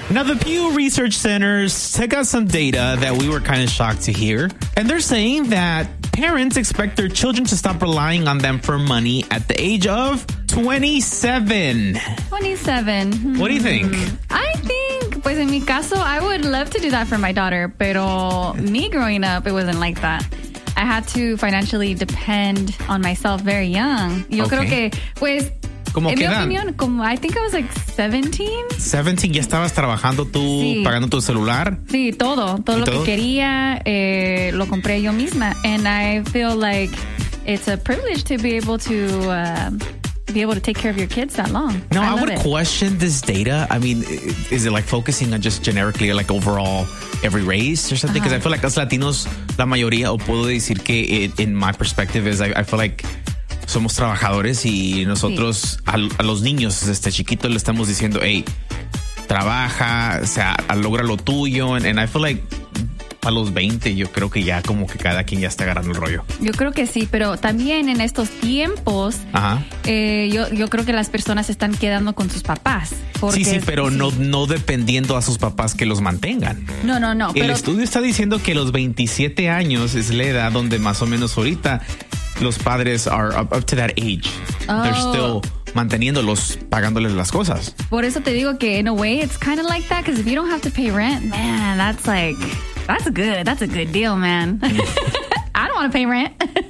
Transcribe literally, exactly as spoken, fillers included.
Now, the Pew Research Centers took out some data that we were kind of shocked to hear. And they're saying that parents expect their children to stop relying on them for money at the age of twenty-seven. twenty-seven. What do you think? I think, pues en mi caso, I would love to do that for my daughter. Pero me growing up, it wasn't like that. I had to financially depend on myself very young. Yo Okay. creo que, pues, ¿Cómo en qué mi edad? opinión, como, I think I was like seventeen. seventeen, ya estabas trabajando tú, Sí. pagando tu celular. Sí, todo. Todo ¿Y lo todo? que quería, eh, lo compré yo misma. And I feel like it's a privilege to be able to uh, be able to take care of your kids that long. No, I, love would it. question this data. I mean, is it like focusing on just generically, like overall every race or something? Because I feel like as Latinos, la mayoría, o puedo decir que it, in my perspective is, I, I feel like somos trabajadores y nosotros a, a los niños desde chiquitos le estamos diciendo, hey, trabaja, o sea, logra lo tuyo. And, and I feel like a los veinte yo creo que ya como que cada quien ya está agarrando el rollo. Yo creo que sí, pero también en estos tiempos, Ajá. eh, yo, yo creo que las personas se están quedando con sus papás. Porque, Sí, sí, pero sí. no, no dependiendo a sus papás que los mantengan. No, no, no. El Pero, estudio está diciendo que los veintisiete años es la edad donde más o menos ahorita los padres are up, up to that age. Oh. They're still manteniéndolos, pagándoles las cosas. por eso te digo que in a way it's kind of like that, because if you don't have to pay rent, man, that's like, that's good. That's a good deal, man. I don't want to pay rent.